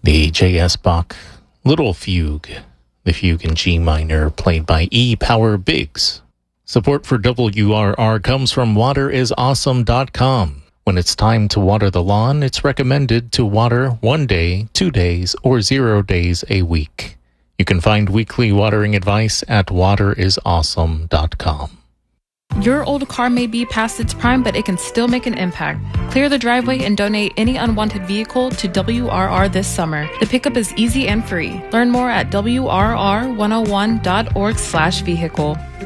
The J.S. Bach Little Fugue, the fugue in G minor played by E. Power Biggs. Support for WRR comes from waterisawesome.com. When it's time to water the lawn, it's recommended to water 1 day, 2 days, or 0 days a week. You can find weekly watering advice at waterisawesome.com. Your old car may be past its prime, but it can still make an impact. Clear the driveway and donate any unwanted vehicle to WRR this summer. The pickup is easy and free. Learn more at WRR101.org/vehicle.